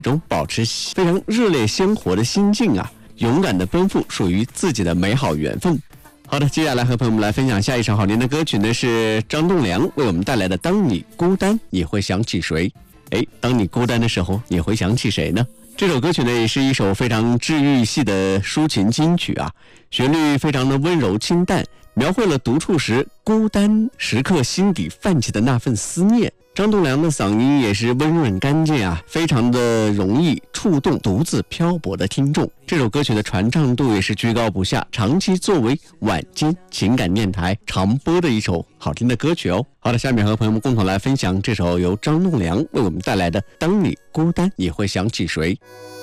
种保持非常热烈鲜活的心境啊，勇敢的奔赴属于自己的美好缘分。好的，接下来和朋友们来分享下一首好听的歌曲呢，是张栋梁为我们带来的《当你孤单你会想起谁》。当你孤单的时候你会想起谁呢？这首歌曲呢也是一首非常治愈系的抒情金曲啊，旋律非常的温柔清淡，描绘了独处时孤单时刻心底泛起的那份思念。张栋梁的嗓音也是温润干净啊，非常的容易触动独自漂泊的听众。这首歌曲的传唱度也是居高不下，长期作为晚间情感电台常播的一首好听的歌曲哦。好的，下面和朋友们共同来分享这首由张栋梁为我们带来的《当你孤单也会想起谁》。